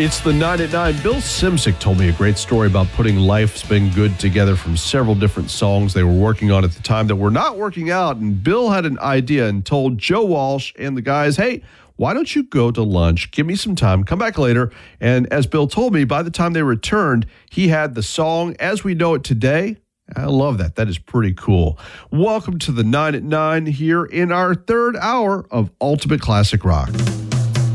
It's the 9 at 9. Bill Simsick told me a great story about putting Life's Been Good together from several different songs they were working on at the time that were not working out. And Bill had an idea and told Joe Walsh and the guys, hey, why don't you go to lunch, give me some time, come back later. And as Bill told me, by the time they returned, he had the song as we know it today. I love that. That is pretty cool. Welcome to the 9 at 9 here in our third hour of Ultimate Classic Rock.